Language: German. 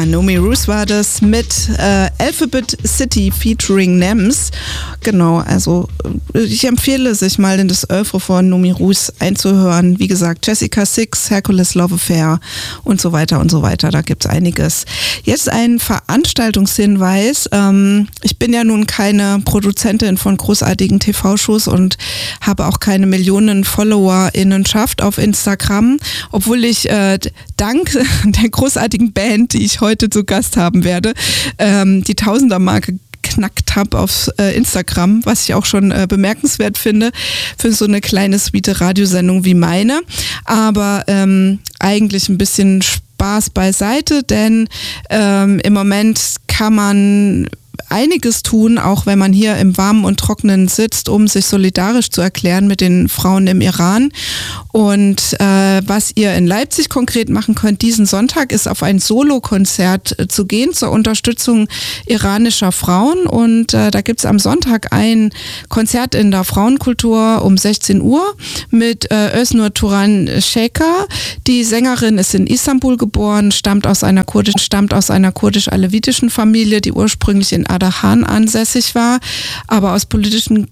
Nomi Roos war das mit Alphabet City featuring Nems. Genau, also ich empfehle, sich mal in das Oeuvre von Nomi Roos einzuhören. Wie gesagt, Jessica Six, Hercules Love Affair und so weiter und so weiter. Da gibt's einiges. Jetzt ein Veranstaltungshinweis. Ich bin ja nun keine Produzentin von großartigen TV-Shows und habe auch keine Millionen FollowerInnenschaft auf Instagram, obwohl ich dank der großartigen Band, die ich heute zu Gast haben werde, die Tausender-Marke geknackt habe auf Instagram, was ich auch schon bemerkenswert finde für so eine kleine sweete Radiosendung wie meine. Aber eigentlich ein bisschen Spaß beiseite, denn im Moment kann man einiges tun, auch wenn man hier im Warmen und Trockenen sitzt, um sich solidarisch zu erklären mit den Frauen im Iran. Und was ihr in Leipzig konkret machen könnt, diesen Sonntag ist auf ein Solokonzert zu gehen zur Unterstützung iranischer Frauen. Und da gibt's am Sonntag ein Konzert in der Frauenkultur um 16 Uhr mit Öznur Turan Sheikha. Die Sängerin ist in Istanbul geboren, stammt aus einer kurdisch-alevitischen Familie, die ursprünglich in Ardahan ansässig war, aber aus politischen